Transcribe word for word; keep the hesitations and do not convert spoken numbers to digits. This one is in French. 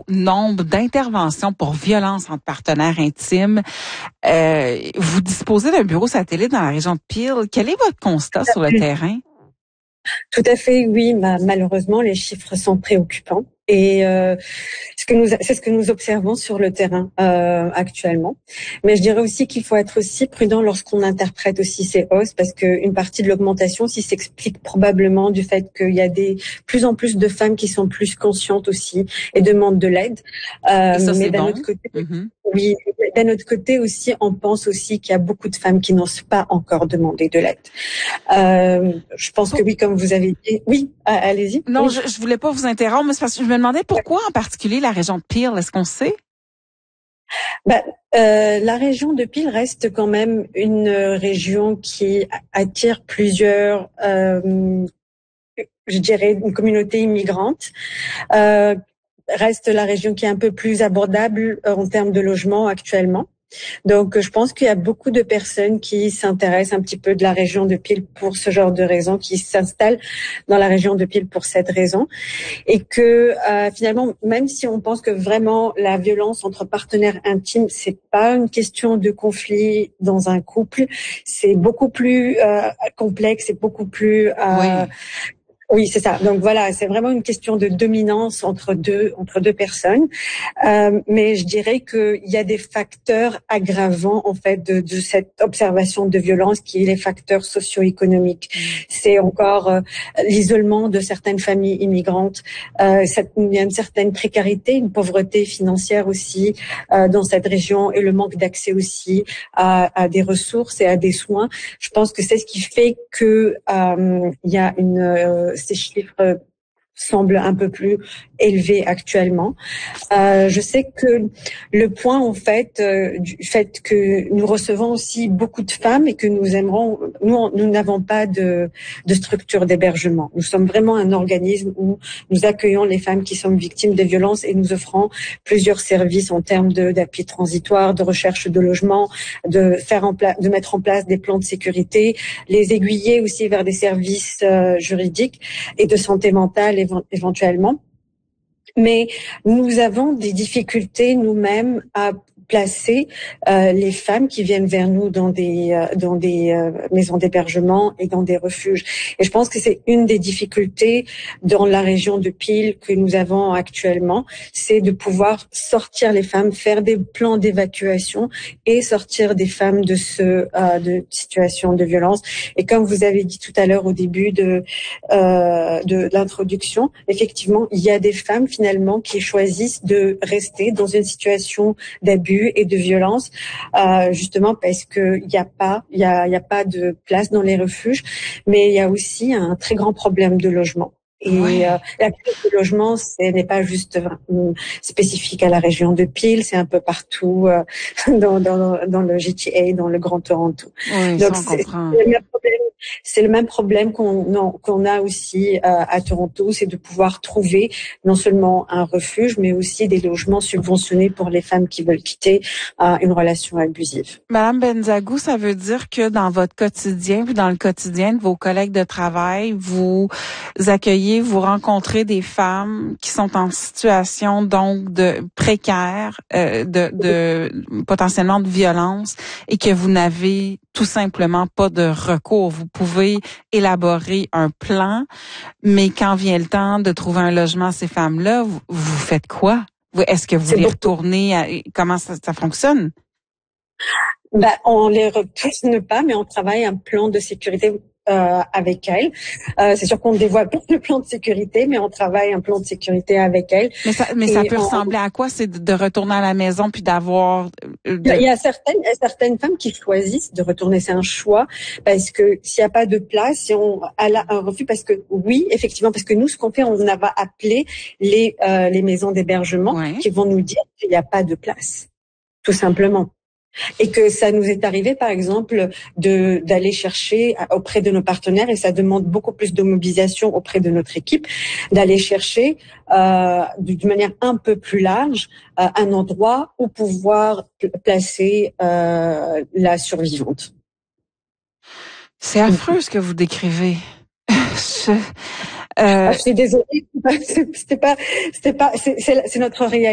nombre d'interventions pour violence entre partenaires intimes. Euh, vous disposez d'un bureau satellite dans la région de Peel. Quel est votre constat sur le terrain? Tout à fait, oui. Malheureusement, les chiffres sont préoccupants. Et euh, ce que nous, c'est ce que nous observons sur le terrain euh, actuellement. Mais je dirais aussi qu'il faut être aussi prudent lorsqu'on interprète aussi ces hausses, parce qu'une partie de l'augmentation aussi s'explique probablement du fait qu'il y a des plus en plus de femmes qui sont plus conscientes aussi et demandent de l'aide. Euh, et ça, mais c'est d'un bon. autre côté, mm-hmm. oui, d'un autre côté aussi, on pense aussi qu'il y a beaucoup de femmes qui n'osent pas encore demander de l'aide. Euh, je pense que oui, comme vous avez dit, oui, allez-y. Non, oui. je, je voulais pas vous interrompre, mais c'est parce que je me demandais pourquoi en particulier la région de Peel. Est-ce qu'on sait? Ben, euh, la région de Peel reste quand même une région qui attire plusieurs, euh, je dirais, une communauté immigrante. Euh, reste la région qui est un peu plus abordable en termes de logement actuellement. Donc, je pense qu'il y a beaucoup de personnes qui s'intéressent un petit peu de la région de Peel pour ce genre de raison, qui s'installent dans la région de Peel pour cette raison. Et que euh, finalement, même si on pense que vraiment la violence entre partenaires intimes, c'est pas une question de conflit dans un couple, c'est beaucoup plus euh, complexe, c'est beaucoup plus... Euh, oui. Oui, c'est ça. Donc voilà, c'est vraiment une question de dominance entre deux entre deux personnes. Euh, mais je dirais qu'il y a des facteurs aggravants en fait de, de cette observation de violence, qui est les facteurs socio-économiques. C'est encore euh, l'isolement de certaines familles immigrantes. Euh, cette, il y a une certaine précarité, une pauvreté financière aussi euh, dans cette région, et le manque d'accès aussi à, à des ressources et à des soins. Je pense que c'est ce qui fait que euh, il y a une euh, ces chiffres semblent un peu plus élevés actuellement. Euh, je sais que le point, en fait, euh, du fait que nous recevons aussi beaucoup de femmes et que nous aimerons, nous, nous n'avons pas de, de structure d'hébergement. Nous sommes vraiment un organisme où nous accueillons les femmes qui sont victimes de violences et nous offrons plusieurs services en termes de, d'appui transitoire, de recherche de logement, de faire en place, de mettre en place des plans de sécurité, les aiguiller aussi vers des services euh, juridiques et de santé mentale éventuellement. Mais nous avons des difficultés nous-mêmes à placer euh, les femmes qui viennent vers nous dans des euh, dans des euh, maisons d'hébergement et dans des refuges. Et je pense que c'est une des difficultés dans la région de Peel que nous avons actuellement, c'est de pouvoir sortir les femmes, faire des plans d'évacuation et sortir des femmes de ce euh, de situation de violence. Et comme vous avez dit tout à l'heure au début de euh, de l'introduction, effectivement, il y a des femmes finalement qui choisissent de rester dans une situation d'abus et de violence, euh, justement parce que il y a pas, il y a, il y a pas de place dans les refuges, mais il y a aussi un très grand problème de logement. Et oui. euh, la crise du logement, ce n'est pas juste euh, spécifique à la région de Peel, c'est un peu partout euh, dans, dans, dans le G T A, dans le Grand Toronto. Oui, donc ça, on c'est, comprend. c'est le même problème. C'est le même problème qu'on, non, qu'on a aussi euh, à Toronto, c'est de pouvoir trouver non seulement un refuge, mais aussi des logements subventionnés pour les femmes qui veulent quitter euh, une relation abusive. Madame Benzagou, ça veut dire que dans votre quotidien, puis dans le quotidien de vos collègues de travail, vous accueillez, vous rencontrez des femmes qui sont en situation donc de précaire, euh, de, de potentiellement de violence, et que vous n'avez tout simplement pas de recours. Vous pouvez élaborer un plan, mais quand vient le temps de trouver un logement à ces femmes-là, vous, vous faites quoi? Est-ce que vous C'est les beaucoup. retournez? À, comment ça, ça fonctionne? Ben, on les retourne pas, mais on travaille un plan de sécurité euh, avec elles. Euh, c'est sûr qu'on ne dévoile pas le plan de sécurité, mais on travaille un plan de sécurité avec elles. Mais ça, mais ça peut on, ressembler à quoi? C'est de, de retourner à la maison puis d'avoir... De... Il y a certaines, certaines femmes qui choisissent de retourner. C'est un choix parce que s'il n'y a pas de place, si on a un refus, parce que oui, effectivement, parce que nous, ce qu'on fait, on va appeler les, euh, les maisons d'hébergement ouais. qui vont nous dire qu'il n'y a pas de place, tout simplement. Et que ça nous est arrivé, par exemple, de d'aller chercher auprès de nos partenaires, et ça demande beaucoup plus de mobilisation auprès de notre équipe, d'aller chercher euh, d'une manière un peu plus large euh, un endroit où pouvoir placer euh, la survivante. C'est affreux ce que vous décrivez. Je, euh... ah, je suis désolée, c'était pas, c'était pas, c'est, c'est, c'est notre réalité.